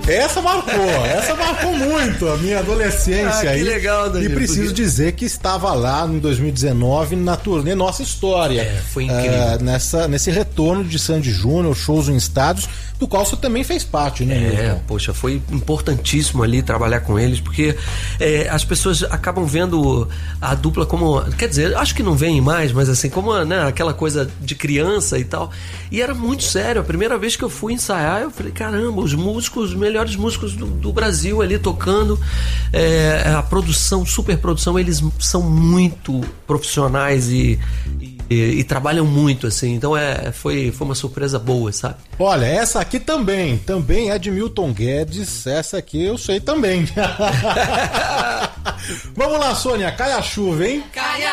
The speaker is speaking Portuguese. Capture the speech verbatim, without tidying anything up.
Essa marcou, essa marcou muito a minha adolescência. Ah, que aí. Legal, Danilo. E preciso porque... dizer que estava lá em dois mil e dezenove na turnê Nossa História. É, foi incrível. Uh, nessa, nesse retorno de Sandy Júnior, shows em estádios, do qual você também fez parte, né? É, Milton? Poxa, foi importantíssimo ali trabalhar com eles, porque é, as pessoas acabam vendo a dupla como, quer dizer, acho que não veem mais, mas assim, como, né, aquela coisa de criança e tal. E era muito sério. A primeira vez que eu fui ensaiar, eu falei, caramba, os músicos, os melhores músicos do, do Brasil ali tocando, é, a produção, super produção, eles são muito profissionais e, e, e, e trabalham muito, assim. Então é, foi, foi uma surpresa boa, sabe? Olha, essa aqui também, também é de Milton Guedes, essa aqui eu sei também. Vamos lá, Sônia, cai a chuva, hein? Cai a